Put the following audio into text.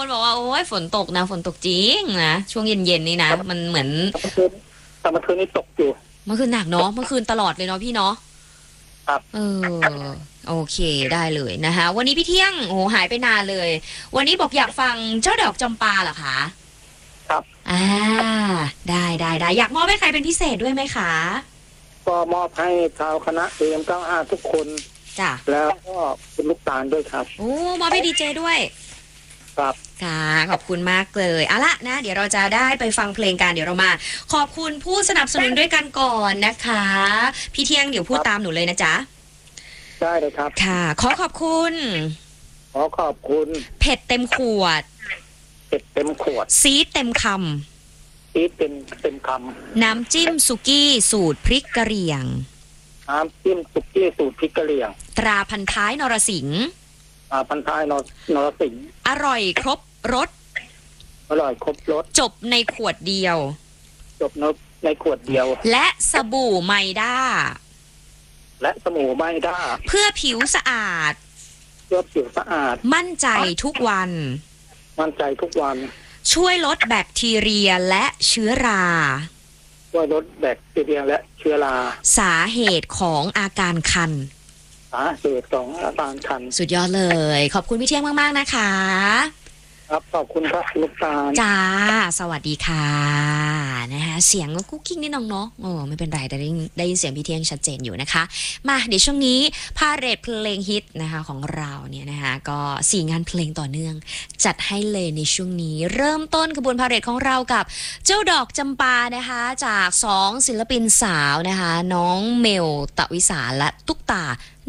คนบอกว่าโอ้ยฝนตกนะฝนตกจริงนะช่วงเย็นๆนี่นะมันเหมือนแต่เมื่อคืนนี้ตกอยู่เมื่อคืนหนักเนาะเมื่อคืนตลอดเลยเนาะพี่เนาะครับโอเคได้เลยนะคะวันนี้พี่เที่ยงโอ้หายไปนานเลยวันนี้บอกอยากฟังเจ้าดอกจำปาเหรอคะครับอ่าได้อยากมอบให้ใครเป็นพิเศษด้วยไหมคะก็มอบให้ชาวคณะAM95ทุกคนจ้ะแล้วก็คุณลูกตาลด้วยครับโอ้มอบให้ดีเจด้วยครับค่ะขอบคุณมากเลยเอาละนะเดี๋ยวเราจะได้ไปฟังเพลงกันเดี๋ยวเรามาขอบคุณผู้สนับสนุนด้วยกันก่อนนะคะพี่เที่ยงเดี๋ยวพูดตามหนูเลยนะจ๊ะได้เลยครับค่ะขอบคุณขอบคุณเผ็ดเต็มขวดเผ็ดเต็มขวดซีดเต็มคซีดเต็มคำน้ำจิ้มสุกี้สูตรพริกกะเหรี่ยงน้ำจิ้มสุกี้สูตรพริกกะเหรี่ยงตราพันท้ายนรสิงห์พันท้ายนรสิงห์อร่อยครบรสจบในขวดเดียวและสบู่ไมด้าเพื่อผิวสะอาดมั่นใจทุกวันช่วยลดแบคทีเรียและเชื้อราสาเหตุของอาการคันสุดยอดเลยขอบคุณพี่เที่ยงมากๆนะคะครับขอบคุณครับลูกตาลจ้าสวัสดีค่ะนะคะเสียงก็กุ๊กกิ๊กนิดนึงเนาะไม่เป็นไรแต่ได้ยินเสียงพี่เที่ยงชัดเจนอยู่นะคะมาเดี๋ยวช่วงนี้พาเรทเพลงฮิตนะคะของเราเนี่ยนะคะก็4งานเพลงต่อเนื่องจัดให้เลยในช่วงนี้เริ่มต้นขบวนพาเรทของเรากับเจ้าดอกจำปานะคะจาก2ศิลปินสาวนะคะน้องเมลตะวิสาและตุ๊กตา